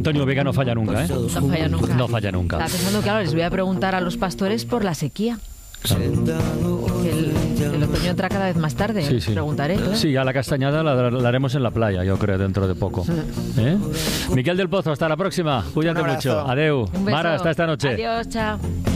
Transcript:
Antonio Vega no falla nunca, ¿eh? No falla nunca. No falla nunca. Estaba pensando, claro, les voy a preguntar a los pastores por la sequía. Claro. El otoño entra cada vez más tarde. Sí. Preguntaré, claro. Sí, a la castañada la haremos en la playa, yo creo, dentro de poco. ¿Eh? Miquel del Pozo, hasta la próxima. Cuídate mucho. Adeu. Un beso. Mara, hasta esta noche. Adiós, chao.